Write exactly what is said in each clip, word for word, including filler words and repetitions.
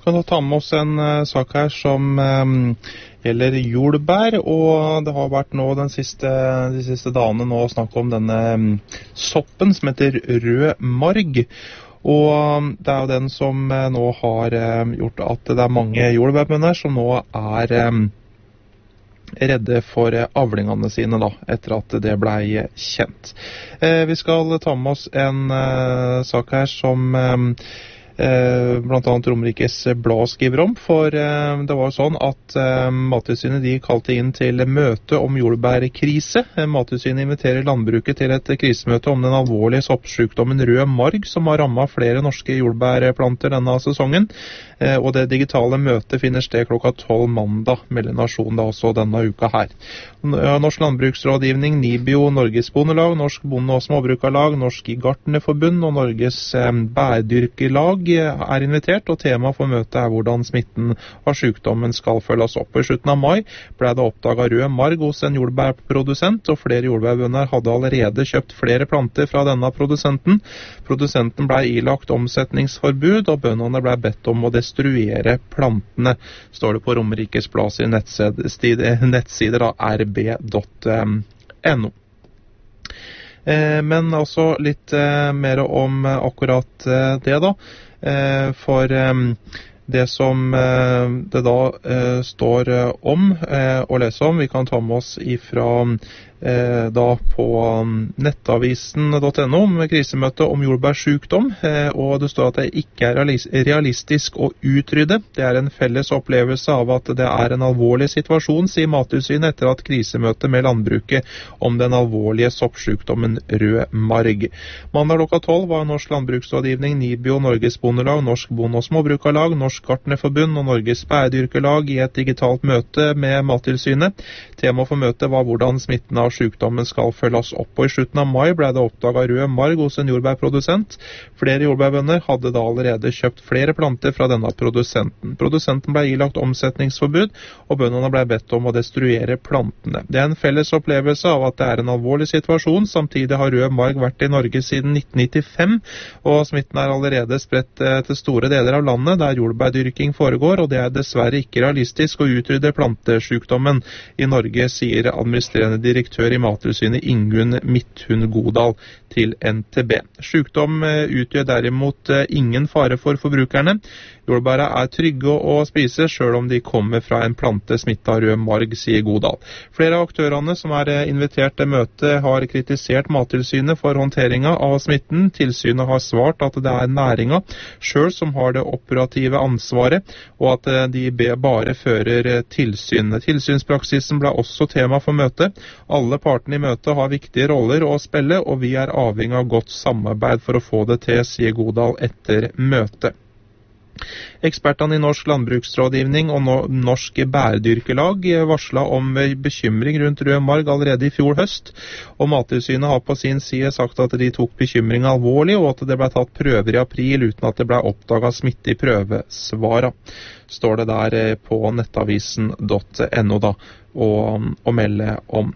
Kan da ta med oss en uh, sak her som um, gjelder jordbær, og det har vært nå den siste, de siste dagene nå snakk om denne um, soppen som heter rød marg. Og um, det er jo den som uh, nå har uh, gjort at det er mange jordbærbønder som nå er um, redde for uh, avlingene sine da, etter at det ble kjent. Uh, vi skal ta med oss en uh, sak her som um, Eh, blant annet Romerikes Blad skriver om, for eh, det var jo sånn at eh, Mattilsynet de kalte inn til møte om jordbærkrise. Eh, Mattilsynet inviterer landbruket til et krisemøte om den alvorlige soppsykdommen rød marg som har rammet flere norske jordbærplanter denne sesongen, eh, og det digitale møtet finner sted klokka tolv mandag, melder Nasjonen da også denne uka her. Norsk Landbruksrådgivning, Nibio, Norges Bondelag, Norsk Bonde- og Småbrukarlag, Norsk Gartnerforbund og Norges eh, Bærdyrkerlag er invitert, og tema for møtet er hvordan smitten av sykdommen skal følges opp. I slutten av mai ble det oppdaget rød marg hos en jordbærprodusent, og flere jordbærbønder hadde allerede kjøpt flere planter fra denne produsenten. Produsenten ble ilagt omsetningsforbud, og bøndene ble bedt om å destruere plantene, står det på Romerikes Blad sin nettsider av r b punktum n o. Men også litt mer om akkurat det da, for det som det da står om å lese om, vi kan ta med oss ifra da på nettavisen punktum n o om krisemøte om jordbærsykdom, og det står at det ikke er realistisk å utrydde. Det er en felles opplevelse av at det er en alvorlig situasjon, sier Mattilsynet etter at krisemøte med landbruket om den alvorlige soppsykdommen rød marg. Mandag klokka tolv var Norsk Landbruksrådgivning, Nibio, Norges Bondelag, Norsk Bonde- og Småbrukarlag, Norsk Gartnerforbund og Norges Bærdyrkerlag i et digitalt møte med Mattilsynet. Tema for møtet var hvordan smitten av sykdommen skal følges opp, og i slutten av mai ble det oppdaget rød marg hos en jordbærprodusent. Flere jordbærbønder hadde da allerede kjøpt flere planter fra denne produsenten. Produsenten ble ilagt omsetningsforbud, og bøndene ble bedt om å destruere plantene. Det er en felles opplevelse av at det er en alvorlig situasjon. Samtidig har rød marg vært i Norge siden nitten nittifem, og smitten er allerede spredt til store deler av landet der jordbærdyrking foregår, og det er dessverre ikke realistisk å utrydde plantesykdommen i Norge, sier administrerende direktør i Mattilsynet Ingunn Midthun Godal til N T B. Sykdom utgjør derimot ingen fare for forbrukerne. Jordbæra er trygge å spise selv om de kommer fra en plante smittet av rød marg, sier Godal. Flere av aktørene som er invitert til møte har kritisert Mattilsynet for håndteringen av smitten. Tilsynet har svart at det er næringen selv som har det operative ansvaret, og at de bare fører tilsyn. Tilsynspraksisen ble også tema for møtet. Alle partene i møtet har viktige roller å spille, og vi er avhengig av godt samarbeid for å få det til, sier Godal etter møtet. Ekspertene i Norsk Landbruksrådgivning og Norsk Bærdyrkerlag varslet om bekymring rundt rød marg allerede i fjor høst, og Mattilsynet har på sin side sagt at de tok bekymringen alvorlig, og at det ble tatt prøver i april uten at det ble oppdaget smitte i prøvesvara, står det der på nettavisen punktum n o da, og, og melde om.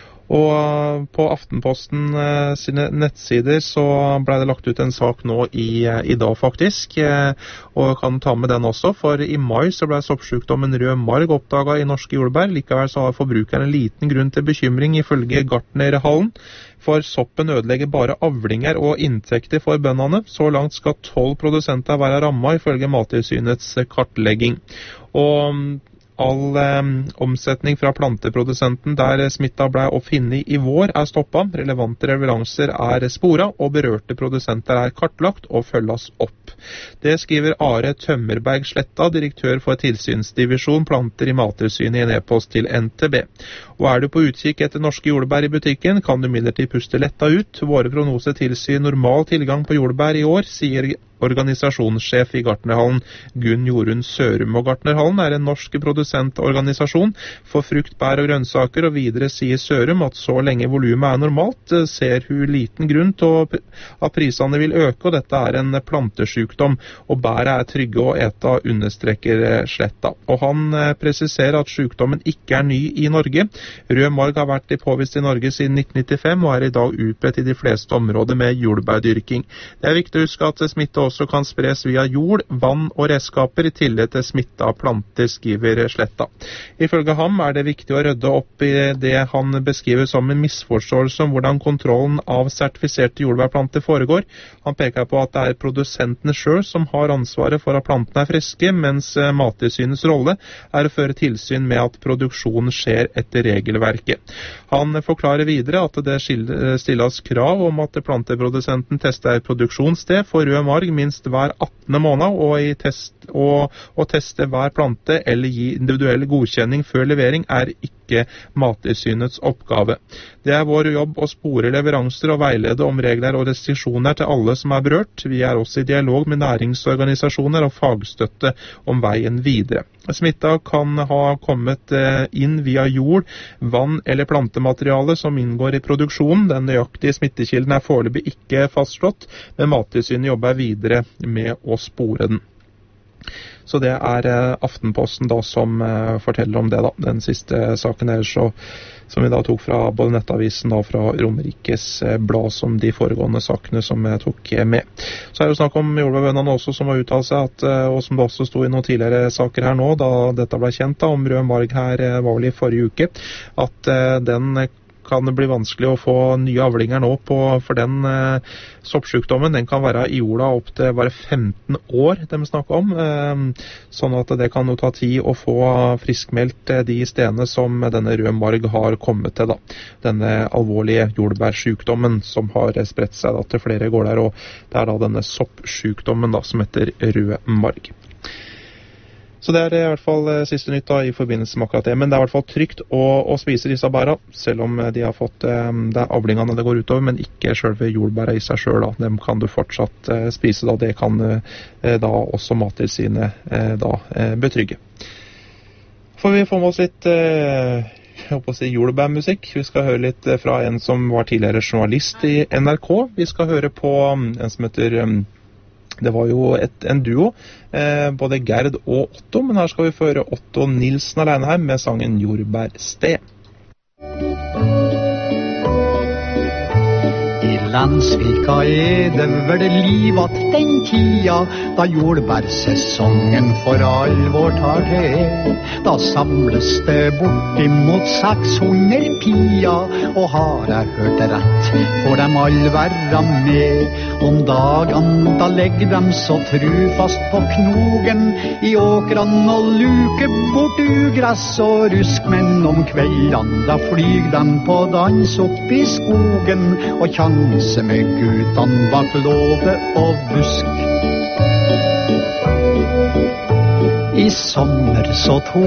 Og på Aftenposten sine nettsider så ble det lagt ut en sak nå i, i dag faktisk, og jeg kan ta med den også, for i mai så ble soppsykdommen rød marg oppdaget i norske jordbær. Likevel så har forbrukerne liten grunn til bekymring ifølge Gartnerhallen, for soppen ødelegger bare avlinger og inntekter for bøndene. Så langt skal tolv produsenter være rammet ifølge Mattilsynets kartlegging. Og all eh, omsetning fra planteprodusenten der smitta ble å finne i vår er stoppet, relevante leveranser er sporet, og berørte produsenter er kartlagt og følges opp. Det skriver Are Tømmerberg Sletta, direktør for tilsynsdivisjon planter i Mattilsynet i en e-post til N T B. Og er du på utkikk etter norske jordbær i butikken, kan du imidlertid puste letta ut. Våre prognoser tilsier normal tilgang på jordbær i år, sier organisasjonssjef i Gartnerhallen Gunn Jorunn Sørum. Og Gartnerhallen er en norsk produsentorganisasjon for frukt, bær og grønnsaker, og videre sier Sørum at så lenge volumet er normalt, ser hun liten grunn til at prisene vil øke, og dette er en plantesykdom, og bæret er trygge å ete, understreker Sletta. Og han presiserer at sykdommen ikke er ny i Norge. Rød marg har vært påvist i Norge siden nitten nittifem, og er i dag utbredt i de fleste områder med jordbærdyrking. Det er viktig å huske at smitte også også kan spres via jord, vann og redskaper i tillegg til smitte av planter, skriver Sletta. Ifølge ham er det viktig å rydde opp i det han beskriver som en misforståelse om hvordan kontrollen av sertifiserte jordbærplanter foregår. Han peker på at det er produsentene selv som har ansvaret for at plantene er friske, mens Mattilsynets rolle er å føre tilsyn med at produksjonen skjer etter regelverket. Han forklarer videre at det stilles krav om at planteprodusenten tester produksjonssted for rød marg minst hver attende måned, og, i test, og, og teste hver plante eller gi individuell godkjenning før levering er ikke Mattilsynets oppgave. Det er vår jobb å spore leveranser og veilede om regler og restriksjoner til alle som er berørt. Vi er også i dialog med næringsorganisasjoner og fagstøtte om veien videre. Smitta kan ha kommet inn via jord, vann eller plantemateriale som inngår i produksjonen. Den nøyaktige smittekilden er foreløpig ikke fastslått, men Mattilsynet jobber videre med å spore den. Så det er Aftenposten da som forteller om det da, den siste saken her, så, som vi da tok fra både Nettavisen og fra Romerikes blad som de foregående sakene som jeg tok med. Så er det jo snakk om jordbærbøndene også som har uttalt seg, at, og som det også stod i noen tidligere saker her nå, da dette ble kjent da, om rød marg her var vel i forrige uke, at den kan det bli vanskelig å få nye avlinger nå på, for den eh, soppsykdommen, den kan være i jorda opp til bare femten år, de snakker om, eh, sånn at det kan jo ta tid å få friskmeldt de stedene som denne rød marg har kommet til da. Denne alvorlige jordbærsykdommen som har spredt seg da, til flere gårder, og det er da denne soppsykdommen da, som heter rød marg. Så det er i hvert fall siste nytt da, i forbindelse med akkurat det. Men det er i hvert fall trygt å, å spise disse bæra, selv om de har fått det er avlingene det går utover, men ikke selve jordbæra i seg selv. Da. Dem kan du fortsatt eh, spise, da. Det kan eh, da også Mattilsynet eh, da eh, betrygge. Får vi få med oss litt eh, jeg håper å si jordbærmusikk. Vi skal høre litt fra en som var tidligere journalist i N R K. Vi skal høre på en som heter Det var jo et, en duo, eh, både Gerd og Otto, men her skal vi føre Otto Nilsen alene her med sangen Jordbærsted. I Landsvika er det vel liv at den tida da jordbærsesongen for alvor tar til. Da samles det bortimot seks hundre pia, og har jeg hørt rett, får dem all være med. Om dagen da legger dem så trufast på knogen i åkran og luke bort ugress og rusk, men om kveldan da flyg dem på dans opp i skogen og kjanse med gutan bak låve og busk. I sommer så to